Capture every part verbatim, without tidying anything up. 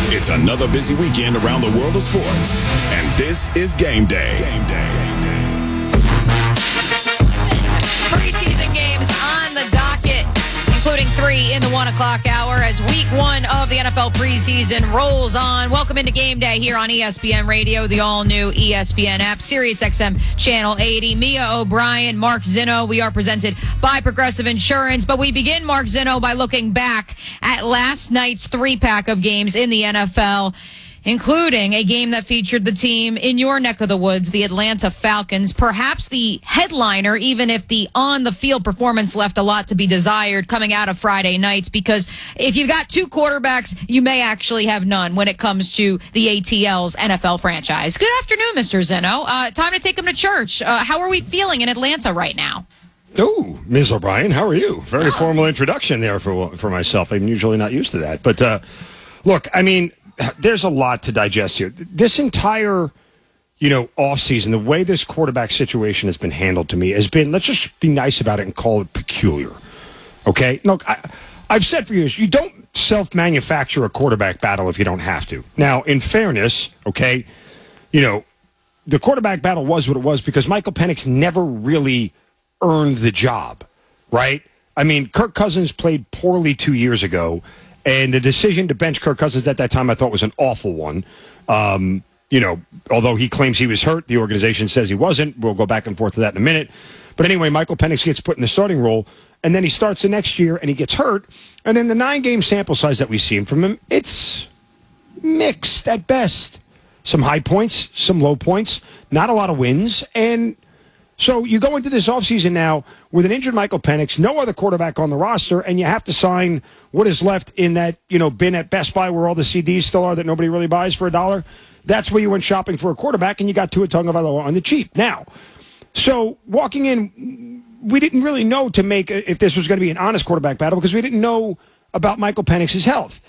It's another busy weekend around the world of sports, and this is Game Day. Game Day. Preseason games on the docket, including three in the one o'clock hour as week one of the N F L preseason rolls on. Welcome into Game Day here on E S P N Radio, the all-new E S P N app, Sirius X M Channel eighty. Mia O'Brien, Mark Zinno. We are presented by Progressive Insurance, but we begin, Mark Zinno, by looking back at last night's three-pack of games in the N F L, including a game that featured the team in your neck of the woods, the Atlanta Falcons, perhaps the headliner, even if the on-the-field performance left a lot to be desired coming out of Friday nights, because if you've got two quarterbacks, you may actually have none when it comes to the A T L's N F L franchise. Good afternoon, Mister Zinno. Uh, time to take him to church. Uh, how are we feeling in Atlanta right now? Oh, Miz O'Brien, how are you? Very oh. formal introduction there for for myself. I'm usually not used to that. But, uh, look, I mean, there's a lot to digest here. This entire, you know, offseason, the way this quarterback situation has been handled to me has been, let's just be nice about it and call it peculiar. Okay? Look, I, I've said for years, you don't self-manufacture a quarterback battle if you don't have to. Now, in fairness, okay, you know, the quarterback battle was what it was because Michael Penix never really earned the job, right? I mean, Kirk Cousins played poorly two years ago, and the decision to bench Kirk Cousins at that time I thought was an awful one. Um, you know, although he claims he was hurt, the organization says he wasn't. We'll go back and forth to that in a minute. But anyway, Michael Penix gets put in the starting role, and then he starts the next year, and he gets hurt. And in the nine-game sample size that we've seen from him, it's mixed at best. Some high points, some low points, not a lot of wins, and so you go into this offseason now with an injured Michael Penix, no other quarterback on the roster, and you have to sign what is left in that, you know, bin at Best Buy where all the C Ds still are that nobody really buys for a dollar. That's where you went shopping for a quarterback, and you got Tua Tagovailoa on the cheap. Now, so walking in, we didn't really know to make if this was going to be an honest quarterback battle because we didn't know about Michael Penix's health.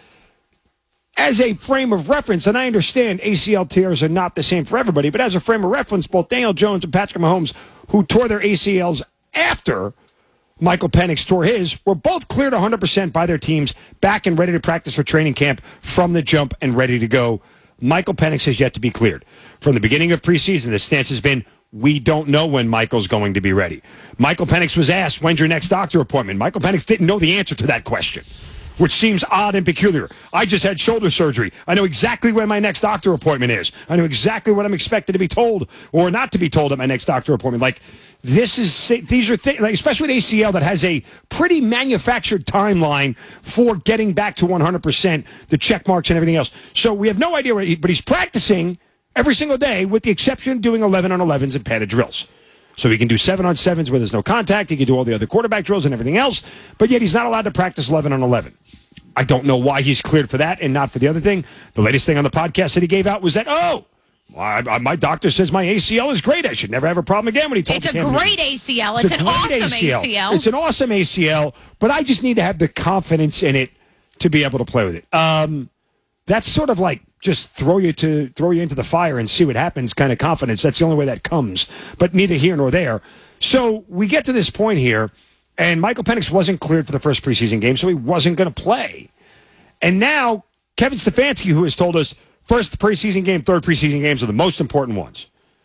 As a frame of reference, and I understand A C L tears are not the same for everybody, but as a frame of reference, both Daniel Jones and Patrick Mahomes, who tore their A C Ls after Michael Penix tore his, were both cleared one hundred percent by their teams, back and ready to practice for training camp from the jump and ready to go. Michael Penix has yet to be cleared. From the beginning of preseason, the stance has been, we don't know when Michael's going to be ready. Michael Penix was asked, when's your next doctor appointment? Michael Penix didn't know the answer to that question, which seems odd and peculiar. I just had shoulder surgery. I know exactly when my next doctor appointment is. I know exactly what I'm expected to be told or not to be told at my next doctor appointment. Like, this is, these are things, like, especially with A C L that has a pretty manufactured timeline for getting back to one hundred percent, the check marks and everything else. So we have no idea where he, but he's practicing every single day with the exception of doing eleven on elevens and padded drills. So he can do seven on sevens where there's no contact. He can do all the other quarterback drills and everything else, but yet he's not allowed to practice eleven on eleven. I don't know why he's cleared for that and not for the other thing. The latest thing on the podcast that he gave out was that, oh, I, I, my doctor says my A C L is great. I should never have a problem again when he told It's a great A C L. It's, it's an awesome A C L. A C L. It's an awesome A C L, but I just need to have the confidence in it to be able to play with it. Um, that's sort of like just throw you to throw you into the fire and see what happens kind of confidence. That's the only way that comes, but neither here nor there. So we get to this point here, and Michael Penix wasn't cleared for the first preseason game, so he wasn't going to play. And now Kevin Stefanski, who has told us first preseason game, third preseason games are the most important ones.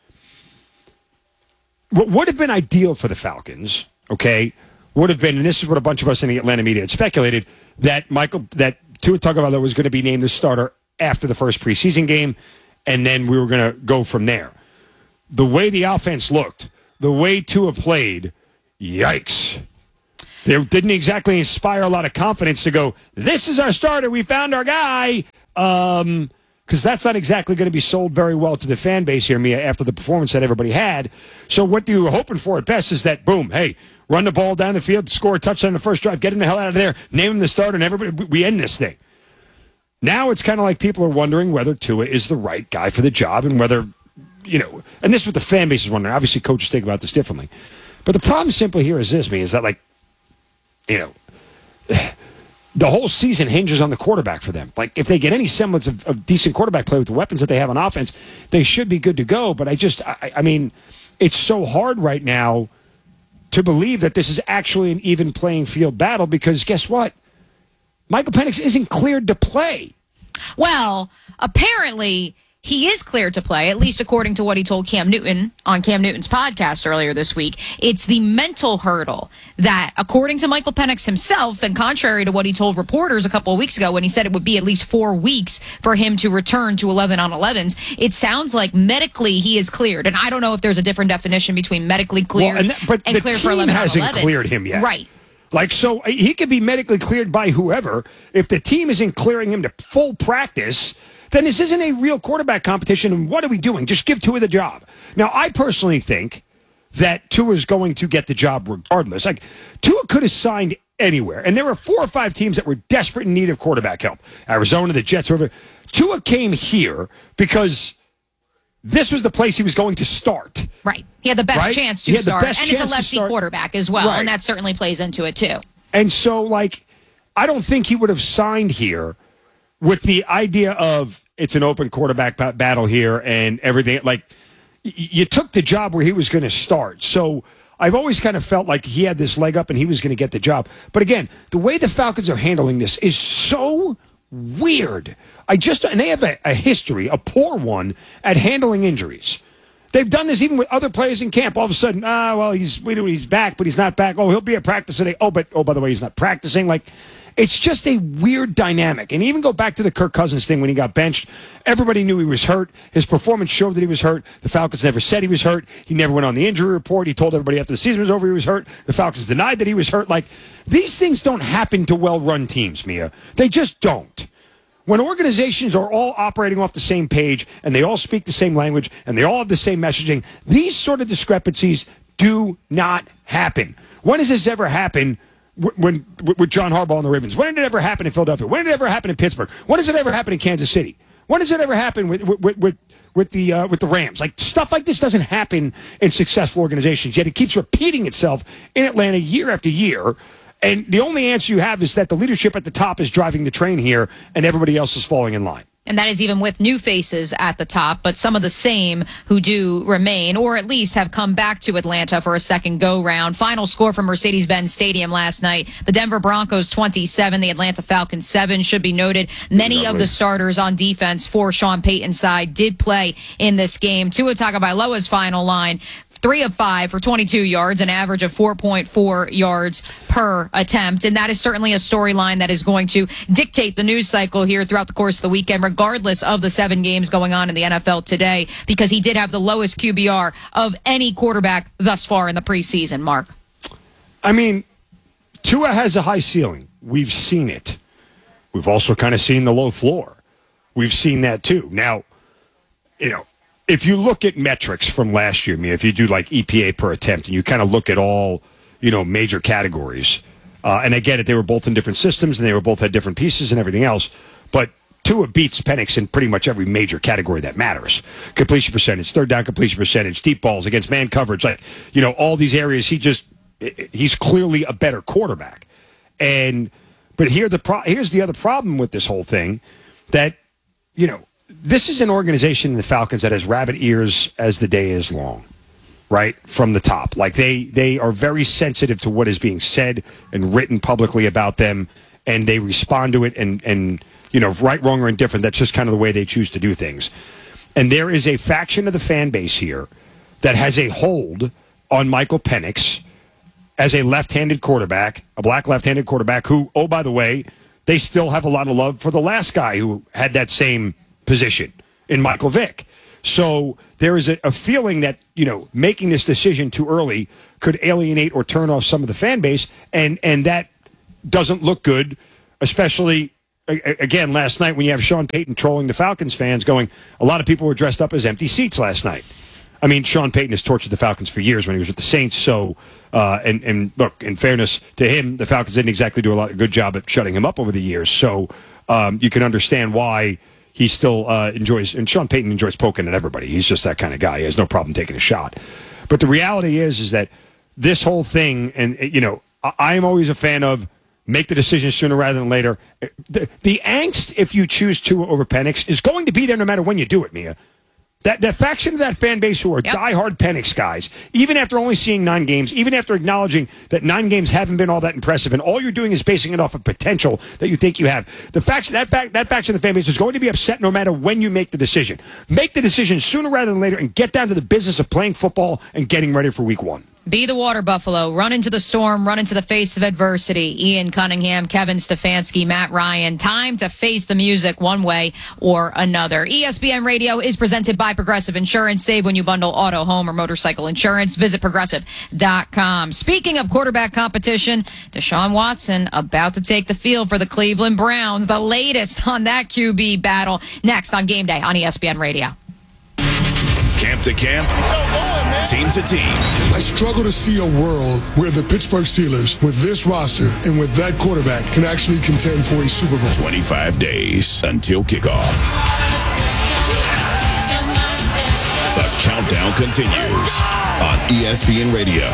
What would have been ideal for the Falcons, okay, would have been, and this is what a bunch of us in the Atlanta media had speculated, that Michael, that Tua Tagovailoa was going to be named the starter after the first preseason game, and then we were going to go from there. The way the offense looked, the way Tua played, yikes. They didn't exactly inspire a lot of confidence to go, this is our starter, we found our guy, um, because that's not exactly going to be sold very well to the fan base here, Mia, after the performance that everybody had. So what you were hoping for at best is that, boom, hey, run the ball down the field, score a touchdown in the first drive, get him the hell out of there, name him the starter, and everybody, we end this thing. Now it's kind of like people are wondering whether Tua is the right guy for the job and whether, you know, and this is what the fan base is wondering. Obviously, coaches think about this differently. But the problem simply here is this, Mia, is that, like, you know, the whole season hinges on the quarterback for them. Like, if they get any semblance of, of decent quarterback play with the weapons that they have on offense, they should be good to go. But I just, I, I mean, it's so hard right now to believe that this is actually an even playing field battle because guess what? Michael Penix isn't cleared to play. Well, apparently he is cleared to play, at least according to what he told Cam Newton on Cam Newton's podcast earlier this week. It's the mental hurdle that, according to Michael Penix himself, and contrary to what he told reporters a couple of weeks ago when he said it would be at least four weeks for him to return to eleven on elevens, it sounds like medically he is cleared. And I don't know if there's a different definition between medically cleared well, and, that, but and the cleared team for eleven hasn't on eleven. Cleared him yet. Right. Like, so he could be medically cleared by whoever. If the team isn't clearing him to full practice, then this isn't a real quarterback competition, and what are we doing? Just give Tua the job. Now, I personally think that Tua is going to get the job regardless. Like, Tua could have signed anywhere, and there were four or five teams that were desperate in need of quarterback help. Arizona, the Jets, whoever. Tua came here because this was the place he was going to start. Right. He had the best right? chance to start, and it's a lefty quarterback as well, right. and that certainly plays into it, too. And so, like, I don't think he would have signed here with the idea of it's an open quarterback b- battle here and everything. Like, y- you took the job where he was going to start. So I've always kind of felt like he had this leg up and he was going to get the job. But again, the way the Falcons are handling this is so weird. I just, and they have a, a history, a poor one, at handling injuries. They've done this even with other players in camp. All of a sudden, ah, well, he's we know he's back, but he's not back. Oh, he'll be at practice today. Oh, but oh, by the way, he's not practicing. Like, it's just a weird dynamic. And even go back to the Kirk Cousins thing when he got benched. Everybody knew he was hurt. His performance showed that he was hurt. The Falcons never said he was hurt. He never went on the injury report. He told everybody after the season was over he was hurt. The Falcons denied that he was hurt. Like, these things don't happen to well-run teams, Mia. They just don't. When organizations are all operating off the same page and they all speak the same language and they all have the same messaging, these sort of discrepancies do not happen. When has this ever happened when, with John Harbaugh and the Ravens? When did it ever happen in Philadelphia? When did it ever happen in Pittsburgh? When does it ever happen in Kansas City? When does it ever happen with with with, with the uh, with the Rams? Like, stuff like this doesn't happen in successful organizations, yet it keeps repeating itself in Atlanta year after year. And the only answer you have is that the leadership at the top is driving the train here, and everybody else is falling in line. And that is even with new faces at the top, but some of the same who do remain, or at least have come back to Atlanta for a second go-round. Final score from Mercedes-Benz Stadium last night: the Denver Broncos twenty-seven, the Atlanta Falcons seven. Should be noted, many Lovely. of the starters on defense for Sean Payton's side did play in this game. Tua Tagovailoa's final line: three of five for twenty-two yards, an average of four point four yards per attempt. And that is certainly a storyline that is going to dictate the news cycle here throughout the course of the weekend, regardless of the seven games going on in the N F L today, because he did have the lowest Q B R of any quarterback thus far in the preseason, Mark. I mean, Tua has a high ceiling. We've seen it. We've also kind of seen the low floor. We've seen that too. Now, you know, if you look at metrics from last year, I mean, if you do like E P A per attempt and you kind of look at all, you know, major categories, uh, and I get it, they were both in different systems and they were both had different pieces and everything else, but Tua beats Penix in pretty much every major category that matters. Completion percentage, third down completion percentage, deep balls against man coverage, like, you know, all these areas, he just, he's clearly a better quarterback. And, but here the pro- here's the other problem with this whole thing, that, you know, this is an organization in the Falcons that has rabbit ears as the day is long, right? From the top. Like, they, they are very sensitive to what is being said and written publicly about them, and they respond to it, and, and you know, right, wrong, or indifferent. That's just kind of the way they choose to do things. And there is a faction of the fan base here that has a hold on Michael Penix as a left-handed quarterback, a black left-handed quarterback who, oh, by the way, they still have a lot of love for the last guy who had that same position in Michael Vick. So there is a, a feeling that, you know, making this decision too early could alienate or turn off some of the fan base, and and that doesn't look good, especially, a, again, last night when you have Sean Payton trolling the Falcons fans, going, a lot of people were dressed up as empty seats last night. I mean, Sean Payton has tortured the Falcons for years when he was with the Saints, so, uh, and, and look, in fairness to him, the Falcons didn't exactly do a lot, a good job at shutting him up over the years, so um, you can understand why he still uh, enjoys, and Sean Payton enjoys poking at everybody. He's just that kind of guy. He has no problem taking a shot. But the reality is, is that this whole thing, and, you know, I am always a fan of make the decision sooner rather than later. The, the angst, if you choose Tua over Penix, is going to be there no matter when you do it, Mia. That, that faction of that fan base who are Yep. diehard Penix guys, even after only seeing nine games, even after acknowledging that nine games haven't been all that impressive, and all you're doing is basing it off of potential that you think you have. The faction, that, fact, that faction of the fan base is going to be upset no matter when you make the decision. Make the decision sooner rather than later and get down to the business of playing football and getting ready for week one. Be the water buffalo. Run into the storm. Run into the face of adversity. Ian Cunningham, Kevin Stefanski, Matt Ryan. Time to face the music one way or another. E S P N Radio is presented by Progressive Insurance. Save when you bundle auto, home, or motorcycle insurance. Visit progressive dot com. Speaking of quarterback competition, Deshaun Watson about to take the field for the Cleveland Browns. The latest on that Q B battle next on Game Day on E S P N Radio. Camp to camp, team to team. I struggle to see a world where the Pittsburgh Steelers, with this roster and with that quarterback, can actually contend for a Super Bowl. twenty-five days until kickoff. The countdown continues on E S P N Radio.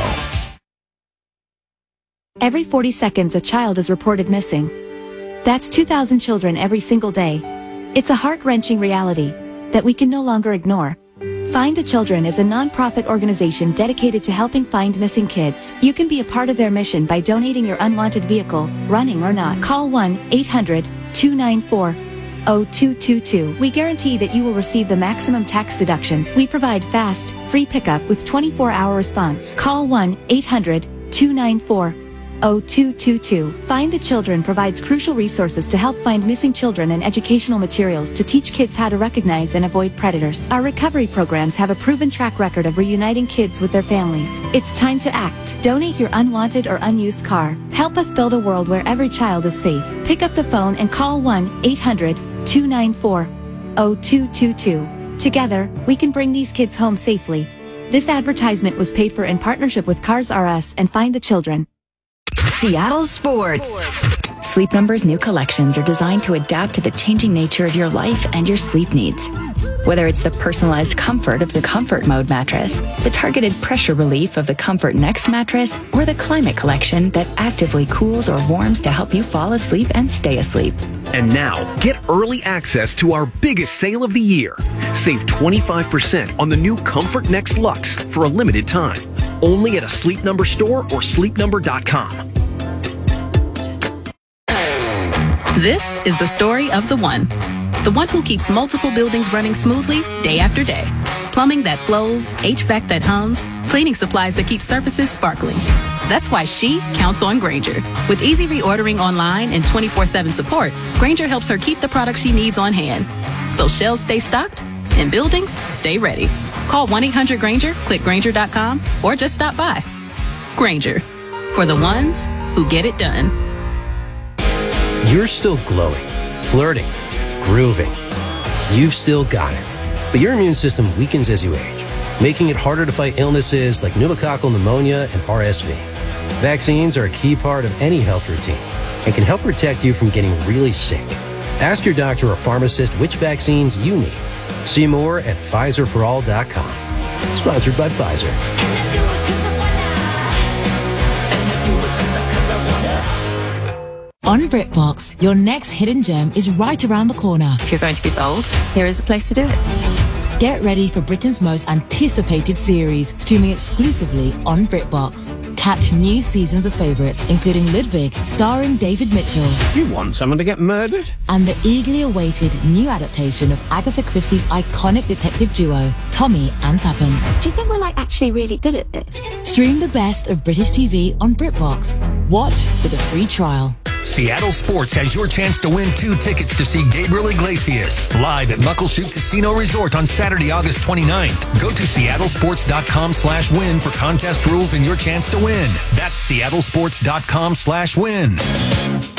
Every forty seconds, a child is reported missing. That's two thousand children every single day. It's a heart-wrenching reality that we can no longer ignore. Find the Children is a non-profit organization dedicated to helping find missing kids. You can be a part of their mission by donating your unwanted vehicle, running or not. Call one eight hundred two nine four zero two two two. We guarantee that you will receive the maximum tax deduction. We provide fast, free pickup with twenty-four hour response. Call one eight hundred two nine four zero two two two. Find the Children provides crucial resources to help find missing children and educational materials to teach kids how to recognize and avoid predators. Our recovery programs have a proven track record of reuniting kids with their families. It's time to act. Donate your unwanted or unused car. Help us build a world where every child is safe. Pick up the phone and call one eight hundred two nine four zero two two two. Together, we can bring these kids home safely. This advertisement was paid for in partnership with Cars R Us and Find the Children. Seattle Sports. Sleep Number's new collections are designed to adapt to the changing nature of your life and your sleep needs. Whether it's the personalized comfort of the Comfort Mode mattress, the targeted pressure relief of the Comfort Next mattress, or the Climate Collection that actively cools or warms to help you fall asleep and stay asleep. And now, get early access to our biggest sale of the year. Save twenty-five percent on the new Comfort Next Luxe for a limited time. Only at a Sleep Number store or sleep number dot com. This is the story of the one. The one who keeps multiple buildings running smoothly day after day. Plumbing that flows, H V A C that hums, cleaning supplies that keep surfaces sparkling. That's why she counts on Grainger. With easy reordering online and twenty-four seven support, Grainger helps her keep the products she needs on hand. So shelves stay stocked and buildings stay ready. Call one eight hundred Grainger, click Grainger dot com, or just stop by. Grainger, for the ones who get it done. You're still glowing, flirting, grooving. You've still got it. But your immune system weakens as you age, making it harder to fight illnesses like pneumococcal pneumonia and R S V. Vaccines are a key part of any health routine and can help protect you from getting really sick. Ask your doctor or pharmacist which vaccines you need. See more at Pfizer for all dot com. Sponsored by Pfizer. On BritBox, your next hidden gem is right around the corner. If you're going to be bold, here is the place to do it. Get ready for Britain's most anticipated series, streaming exclusively on BritBox. Catch new seasons of favourites, including Ludwig, starring David Mitchell. You want someone to get murdered? And the eagerly awaited new adaptation of Agatha Christie's iconic detective duo, Tommy and Tuppence. Do you think we're like actually really good at this? Stream the best of British T V on BritBox. Watch with a free trial. Seattle Sports has your chance to win two tickets to see Gabriel Iglesias live at Muckleshoot Casino Resort on Saturday, August twenty-ninth. Go to seattle sports dot com slash win for contest rules and your chance to win. That's seattle sports dot com slash win.